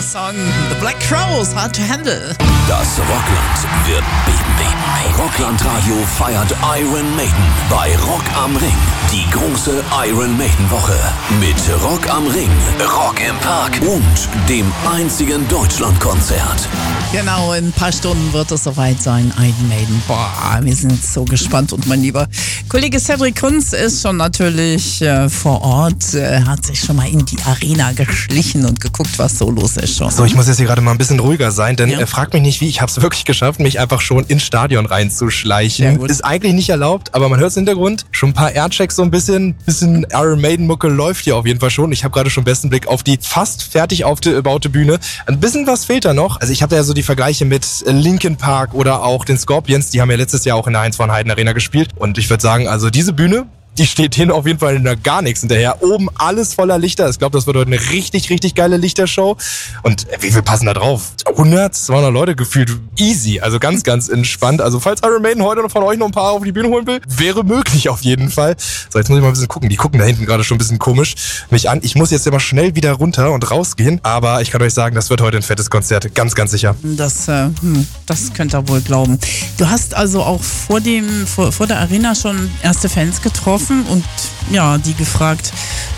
Song The Black Crowes, Hard to Handle. Das Rockland wird beben. Rockland Radio feiert Iron Maiden bei Rock am Ring. Die große Iron Maiden Woche mit Rock am Ring, Rock im Park und dem einzigen Deutschlandkonzert. Genau, in ein paar Stunden wird es soweit sein, Iron Maiden. Boah, wir sind so gespannt. Und mein lieber Kollege Cedric Kunz ist schon natürlich vor Ort, hat sich schon mal in die Arena geschlichen und geguckt, was so los ist schon. So, ich muss jetzt hier gerade mal ein bisschen ruhiger sein, denn fragt mich nicht wie, ich habe es wirklich geschafft, mich einfach schon ins Stadion reinzuschleichen. Ist eigentlich nicht erlaubt, aber man hört es im Hintergrund. Schon ein paar Airchecks so ein bisschen Iron Maiden Mucke läuft hier auf jeden Fall schon. Ich habe gerade schon besten Blick auf die fast fertig aufgebaute Bühne. Ein bisschen was fehlt da noch. Also ich habe ja so die Vergleiche mit Linkin Park oder auch den Scorpions. Die haben ja letztes Jahr auch in der Heinz-von-Heiden Arena gespielt. Und ich würde sagen, also diese Bühne, die steht denen auf jeden Fall in der gar nichts hinterher. Oben alles voller Lichter. Ich glaube, das wird heute eine richtig, richtig geile Lichtershow. Und wie viel passen da drauf? 100, 200 Leute gefühlt easy. Also ganz, ganz entspannt. Also falls Iron Maiden heute noch von euch noch ein paar auf die Bühne holen will, wäre möglich auf jeden Fall. So, jetzt muss ich mal ein bisschen gucken. Die gucken da hinten gerade schon ein bisschen komisch mich an. Ich muss jetzt immer schnell wieder runter und rausgehen. Aber ich kann euch sagen, das wird heute ein fettes Konzert. Ganz, ganz sicher. Das könnt ihr wohl glauben. Du hast also auch vor der Arena schon erste Fans getroffen und ja, die gefragt,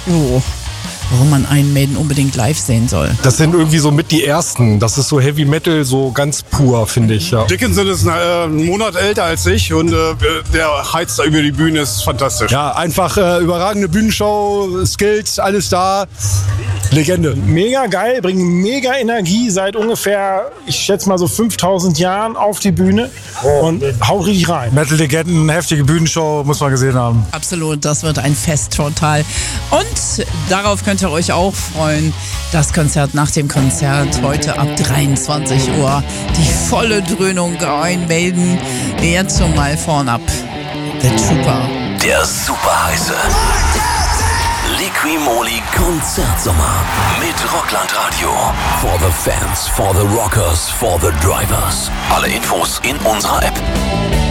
warum man Iron Maiden unbedingt live sehen soll. Das sind irgendwie so mit die ersten. Das ist so Heavy Metal, so ganz pur, finde ich. Ja. Dickinson ist einen Monat älter als ich und der heizt da über die Bühne, ist fantastisch. Ja, einfach überragende Bühnenshow, Skills, alles da. Legende. Mega geil, bringen mega Energie seit ungefähr, ich schätze mal so 5000 Jahren auf die Bühne und haut richtig rein. Metal-Legenden, heftige Bühnenshow, muss man gesehen haben. Absolut, das wird ein Fest total. Und darauf könnt ihr euch auch freuen. Das Konzert nach dem Konzert heute ab 23 Uhr. Die volle Dröhnung Iron Maiden. Jetzt schon mal vornab. Der Trooper. Der super heiße Liqui-Moly Konzertsommer mit Rockland Radio. For the fans, for the rockers, for the drivers. Alle Infos in unserer App.